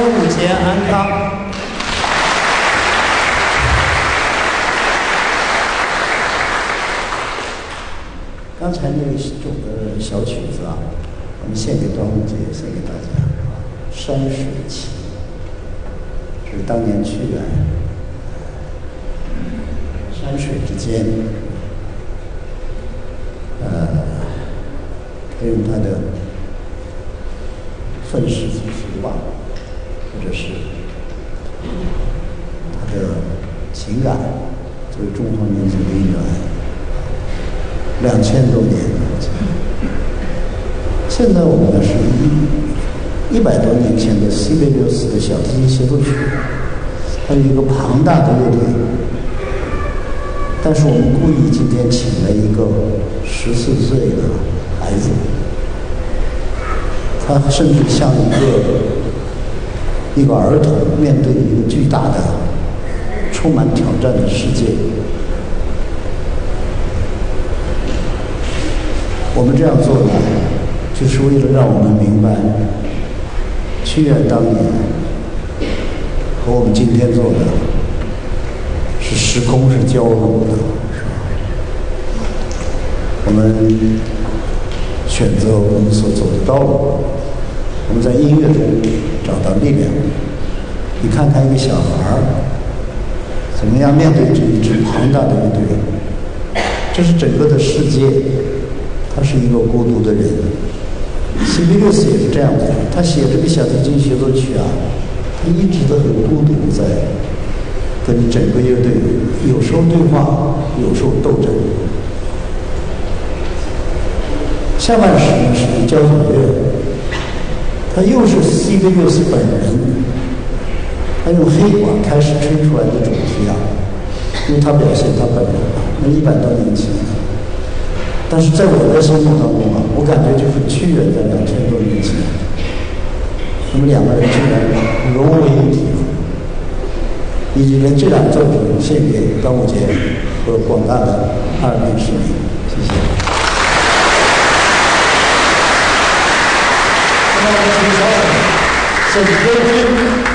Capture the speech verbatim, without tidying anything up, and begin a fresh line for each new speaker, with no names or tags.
午节安康。刚才那个这个小曲子啊，我们献给端午节，献给大家。山水奇，是当年屈原山水之间，呃，他用他的愤世嫉俗吧，或者是他的情感，作为中华民族的一员，两千多年。现在我们呢是一一百多年前的西贝柳斯的小提琴协奏曲，它有一个庞大的乐队，但是我们故意今天请了一个十四岁的孩子，他甚至像一个一个儿童面对一个巨大的、充满挑战的世界。我们这样做呢，就是为了让我们明白，屈原当年和我们今天做的是时空是交融的，是吧？我们选择我们所走的道路，我们在音乐中找到力量。你看看一个小孩怎么样面对这一支庞大的乐队，这是整个的世界，他是一个孤独的人。西贝柳斯也是这样子，他写这个小提琴协奏曲啊，他一直都很孤独，在跟整个乐队有时候对话，有时候斗争。下半时呢是交响乐，他又是西贝柳斯本人，他用黑管开始吹出来的主题啊，因为他表现他本人啊，那一百多年前。但是在我的心目当中啊，我感觉就是屈原在两千多年前，那么两个人竟然融为一体了，以及连这两作品献给端午节和广大的哈尔滨市民，谢谢。那么，请小沈沈飞君。